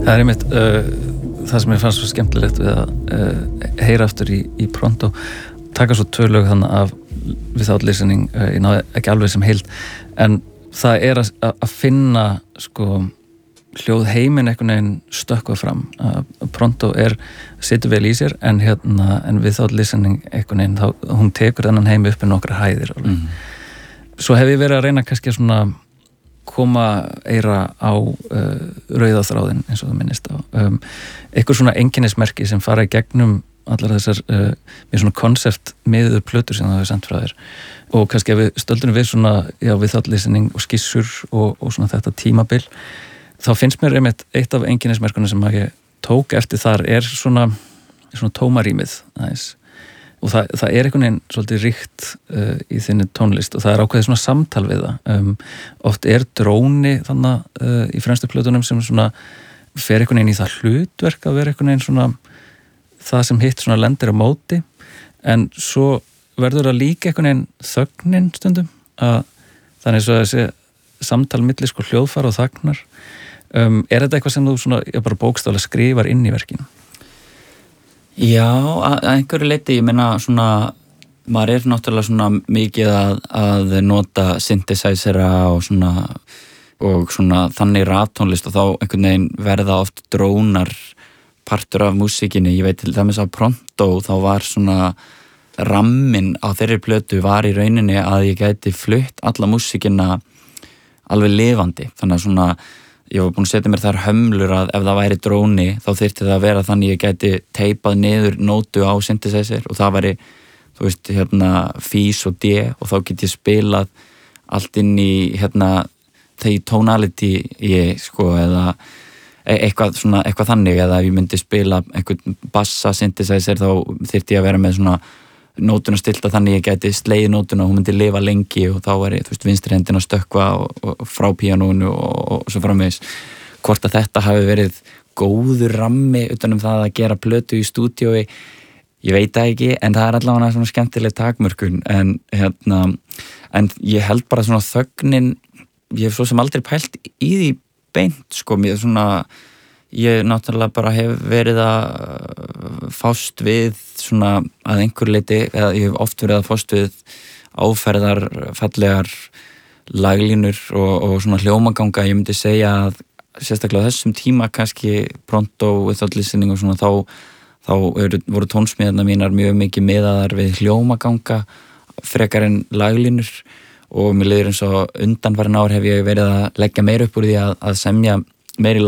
Það einmitt það sem ég fannst svo skemmtilegt við að heyra aftur í Pronto, taka svo 2 lög þannig af Without Listening, ég náði ekki alveg sem heild, en það að finna sko hljóð heiminn einhvern veginn stökkva fram. Pronto situr vel í sér, en Without Listening einhvern veginn, hún tekur þennan heim upp í nokkra hæðir. Svo hef ég verið að reyna kannski svona koma eira á rauða þráðin, eins og það minnist á. Eitthvað svona einkennismerki sem fara í gegnum allar þessar með svona konsept miður plötur sem það hefur sendt frá þér. Og kannski ef við stöldum við svona, Without Listening og skissur og svona þetta tímabil, þá finnst mér einmitt eitt af einkennismerkunum sem ég tók eftir þar svona tómarýmið aðeins. Og það einhvern veginn svolítið ríkt í þinni tónlist, og það ákveðið svona samtal við það. Oft dróni þannig í fremstu plötunum sem svona fer einhvern veginn í það hlutverk að vera einhvern veginn svona það sem hitt svona lendir á móti, en svo verður það líka einhvern veginn þögnin stundum, að þannig svo að þessi samtal milli sko hljóðfara og þagnar. Þetta eitthvað sem þú svona bara bókstaflega skrifar inn í verkinu? Já, að einhverju leyti, ég meina svona, maður náttúrulega svona mikið að nota synthesizera og svona þannig raftónlist, og þá einhvern veginn verða oft drónar partur af músíkinni. Ég veit til dæmis að Pronto, þá var svona ramminn á þeirri plötu var í rauninni að ég gæti flutt alla músíkina alveg lifandi, þannig að svona ég var búin að setja mér þar hömlur að ef það væri dróni þá þyrfti það að vera þannig ég gæti teipað niður nótu á synthesizer, og það væri, þú veist, fís og D, og þá get ég spilað allt inn í þegar tonality sko, eða eitthvað þannig, eða ef ég myndi spila einhvern bassa synthesizer þá þyrfti ég að vera með svona nótuna stilta þannig ég gæti slegið nótuna og hún myndi lifa lengi, og þá væri, þú veist, vinstri hendin að stökkva og frá píanónu og svo framvegis. Hvort að þetta hafi verið góður rammi utan það að gera plötu í stúdíói, ég veit það ekki, en það allavega svona skemmtileg takmörkun, en ég held bara svona þögnin, ég hef svo sem aldrei pælt í því beint, sko, ég náttúrulega bara hef verið að fást við svona að einhverju leyti, eða ég hef oft verið að fást við áferðar, fallegar laglínur og svona hljómaganga. Ég myndi segja að sérstaklega á þessum tíma, kannski Pronto, Without Listening og svona, þá voru tónsmíðarnar mínar mjög mikið miðaðar við hljómaganga frekar en laglínur, og mér leiðir eins og undanfarin ár hef ég verið að leggja meira upp úr því að semja meiri